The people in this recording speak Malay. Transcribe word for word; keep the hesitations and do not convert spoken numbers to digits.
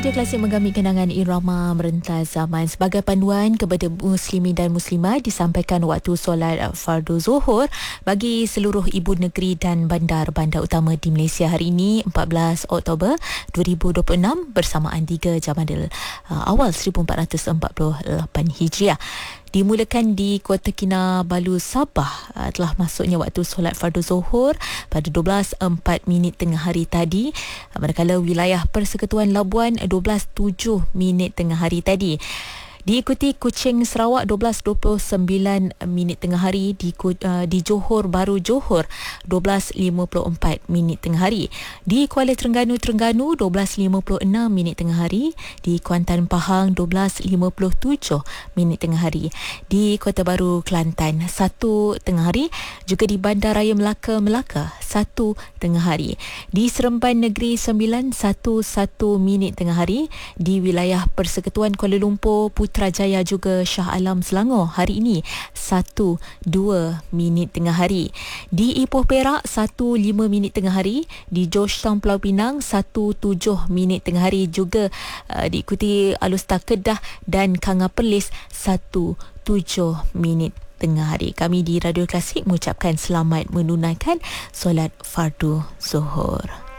Radio Klasik menggami kenangan irama merentas zaman sebagai panduan kepada muslimin dan muslimat disampaikan waktu solat fardu zuhur bagi seluruh ibu negeri dan bandar-bandar utama di Malaysia hari ini empat belas Oktober dua ribu dua puluh enam bersamaan tiga Jamadil uh, awal seribu empat ratus empat puluh lapan Hijriah. Dimulakan di Kota Kinabalu, Sabah. Uh, telah masuknya waktu solat fardu zuhur pada dua belas empat minit tengah hari tadi, uh, manakala wilayah Persekutuan Labuan dua belas tujuh minit tengah hari tadi. Diikuti Kuching, Sarawak dua belas dua puluh sembilan minit tengah hari, di uh, di Johor Bahru, Johor dua belas lima puluh empat minit tengah hari, di Kuala Terengganu, Terengganu dua belas lima puluh enam minit tengah hari, di Kuantan, Pahang dua belas lima puluh tujuh minit tengah hari, di Kota Baru, Kelantan satu tengah hari, juga di Bandaraya Melaka, Melaka satu tengah hari, di Seremban Negeri Sembilan satu satu minit tengah hari, di wilayah Persekutuan Kuala Lumpur, Putrajaya juga Shah Alam, Selangor hari ini satu dua minit tengah hari, di Ipoh, Perak satu lima minit tengah hari, di Georgetown, Pulau Pinang satu tujuh minit tengah hari, juga uh, diikuti Alustar, Kedah dan Kanga Perlis satu tujuh minit tengah hari. Kami di Radio Klasik mengucapkan selamat menunaikan solat fardu zuhur.